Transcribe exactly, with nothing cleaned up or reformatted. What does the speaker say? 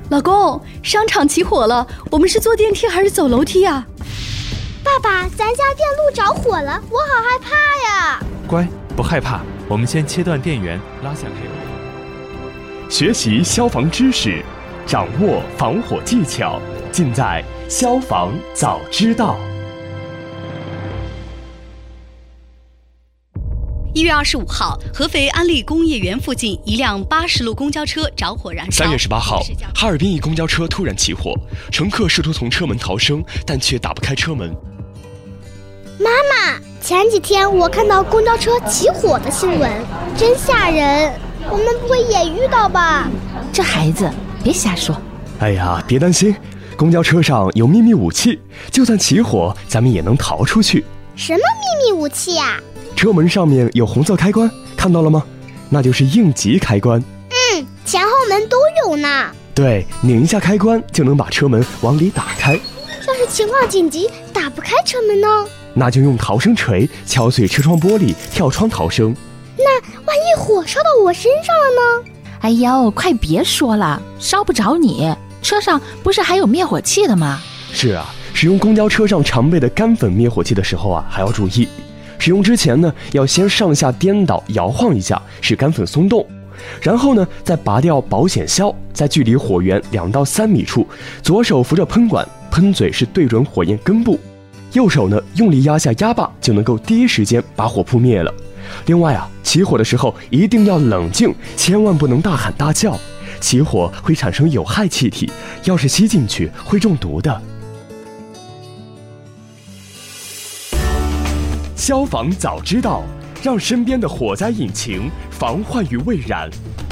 老公，商场起火了，我们是坐电梯还是走楼梯呀？ 爸爸，咱家电路着火了，我好害怕呀！ 乖，不害怕，我们先切断电源，拉下开关。 学习消防知识，掌握防火技巧，尽在消防早知道。 一月二十五号，合肥安利工业园附近一辆八十路公交车着火燃烧。 三月十八号，哈尔滨一公交车突然起火，乘客试图从车门逃生，但却打不开车门。 妈妈，前几天我看到公交车起火的新闻，真吓人。我们不会也遇到吧？ 这孩子别瞎说。 哎呀，别担心，公交车上有秘密武器，就算起火，咱们也能逃出去。 什么秘密武器呀？ 车门上面有红色开关，看到了吗？那就是应急开关。 嗯，前后门都有呢。 对，拧一下开关就能把车门往里打开。 要是情况紧急打不开车门呢？ 那就用逃生锤敲碎车窗玻璃，跳窗逃生。 那万一火烧到我身上了呢？ 哎呦，快别说了，烧不着你，车上不是还有灭火器的吗？ 是啊，使用公交车上常备的干粉灭火器的时候啊，还要注意。使用之前呢，要先上下颠倒摇晃一下，使干粉松动，然后呢，再拔掉保险销，在距离火源两到三米处，左手扶着喷管，喷嘴是对准火焰根部，右手呢用力压下压把，就能够第一时间把火扑灭了。另外啊，起火的时候一定要冷静，千万不能大喊大叫，起火会产生有害气体，要是吸进去会中毒的。消防早知道，让身边的火灾引擎防患于未然。